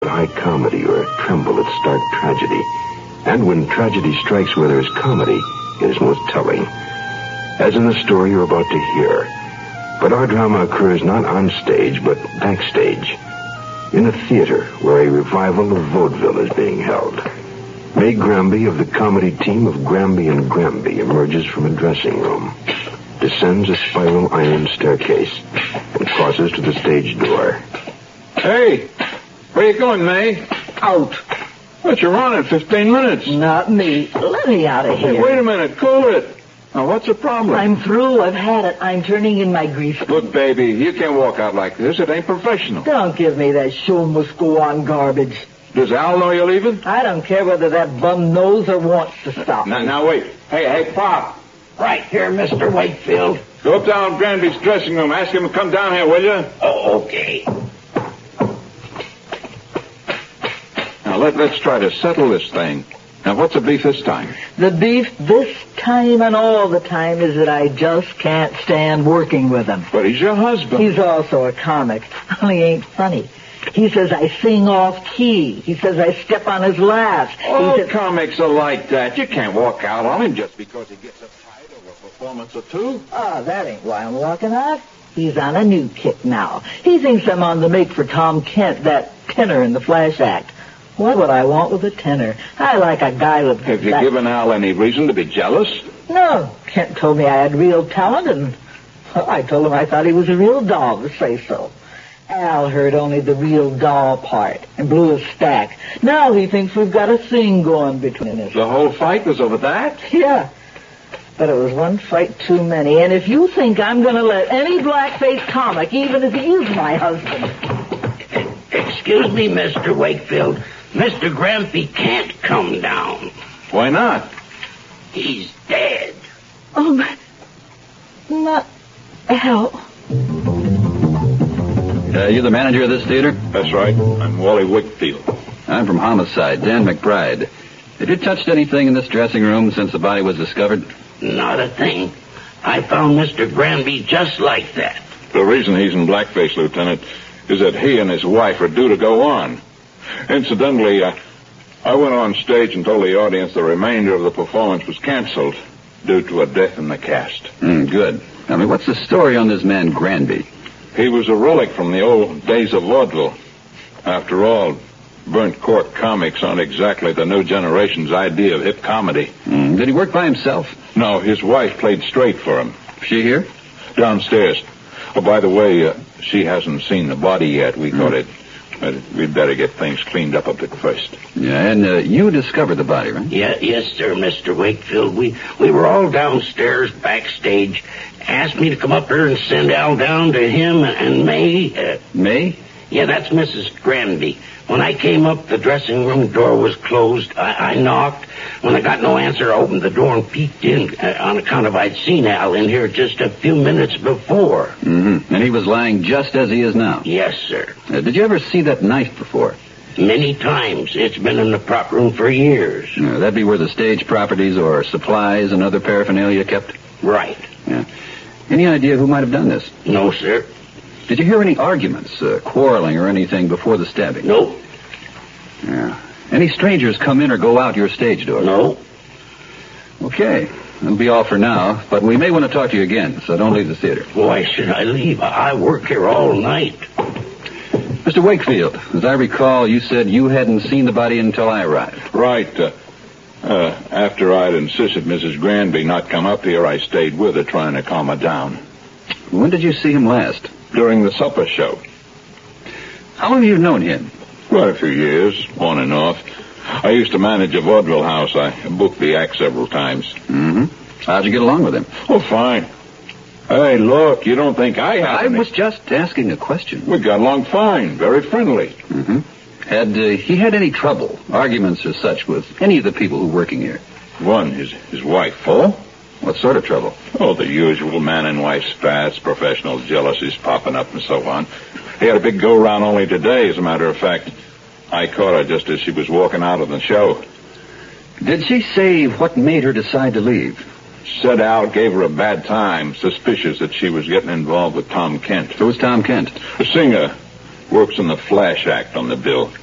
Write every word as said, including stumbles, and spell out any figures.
high comedy or a tremble at stark tragedy. And when tragedy strikes where there's comedy, it is most telling. As in the story you're about to hear. But our drama occurs not on stage, but backstage. In a theater where a revival of vaudeville is being held. May Granby of the comedy team of Granby and Granby emerges from a dressing room, descends a spiral iron staircase, and crosses to the stage door. Hey, where you going, May? Out. But you're on in fifteen minutes. Not me. Let me out of here. Hey, wait a minute. Cool it. Now, what's the problem? I'm through. I've had it. I'm turning in my grief. Look, baby, you can't walk out like this. It ain't professional. Don't give me that show must go on garbage. Does Al know you're leaving? I don't care whether that bum knows or wants to stop Now, me. now, wait. Hey, hey, Pop. Right here, Mister Wakefield. Go up down Granby's dressing room. Ask him to come down here, will you? Oh, okay. Now, let, let's try to settle this thing. Now, what's the beef this time? The beef this time and all the time is that I just can't stand working with him. But he's your husband. He's also a comic, only ain't funny. He says I sing off key. He says I step on his laughs. All He says, comics are like that. You can't walk out on him just because he gets uptight over a performance or two. oh, that ain't why I'm walking out. He's on a new kick now. He thinks I'm on the make for Tom Kent, that tenor in the Flash Act. What would I want with a tenor? I like a guy with... Have you that... given Al any reason to be jealous? No. Kent told me I had real talent, and well, I told him I thought he was a real doll to say so. Al heard only the real doll part and blew a stack. Now he thinks we've got a thing going between us. The whole fight was over that? Yeah. But it was one fight too many. And if you think I'm going to let any blackface comic, even if he is my husband... Excuse me, Mister Wakefield. Mister Granby can't come down. Why not? He's dead. Oh, my... Not... Al... Uh, you the manager of this theater? That's right. I'm Wally Wakefield. I'm from Homicide, Dan McBride. Have you touched anything in this dressing room since the body was discovered? Not a thing. I found Mister Granby just like that. The reason he's in blackface, Lieutenant, is that he and his wife are due to go on. Incidentally, uh, I went on stage and told the audience the remainder of the performance was canceled due to a death in the cast. Mm, good. I mean, what's the story on this man Granby? He was a relic from the old days of vaudeville. After all, burnt cork comics aren't exactly the new generation's idea of hip comedy. Mm, did he work by himself? No, his wife played straight for him. She here? Downstairs. Oh, by the way, uh, she hasn't seen the body yet. We mm. thought it, uh, we'd better get things cleaned up a bit first. Yeah, and uh, you discovered the body, right? Yeah, yes, sir, Mister Wakefield. We we were all downstairs backstage. Asked me to come up here and send Al down to him and May. Uh, May? Yeah, that's Missus Granby. When I came up, the dressing room door was closed. I, I knocked. When I got no answer, I opened the door and peeked in uh, on account of I'd seen Al in here just a few minutes before. Mm-hmm. And he was lying just as he is now? Yes, sir. Uh, did you ever see that knife before? Many times. It's been in the prop room for years. Uh, that'd be where the stage properties or supplies and other paraphernalia kept? Right. Yeah. Any idea who might have done this? No, sir. Did you hear any arguments, uh, quarreling or anything before the stabbing? No. Yeah. Any strangers come in or go out your stage door? No. Okay. That'll be all for now, but we may want to talk to you again, so don't leave the theater. Why should I leave? I work here all night. Mister Wakefield, as I recall, you said you hadn't seen the body until I arrived. Right. Uh, uh, after I'd insisted Missus Granby not come up here, I stayed with her, trying to calm her down. When did you see him last? During the supper show. How long have you known him? Quite a few years, on and off. I used to manage a vaudeville house. I booked the act several times. Mm-hmm. How'd you get along with him? Oh, fine. Hey, look, you don't think I have I any... was just asking a question. We got along fine, very friendly. Mm-hmm. Had uh, he had any trouble, arguments or such, with any of the people who were working here? One, his his wife. Oh? What sort of trouble? Oh, the usual man and wife spats, professional jealousies popping up and so on. He had a big go-round only today, as a matter of fact. I caught her just as she was walking out of the show. Did she say what made her decide to leave? Said Al gave her a bad time, suspicious that she was getting involved with Tom Kent. Who's Tom Kent? A singer. Works in the Flash Act on the bill.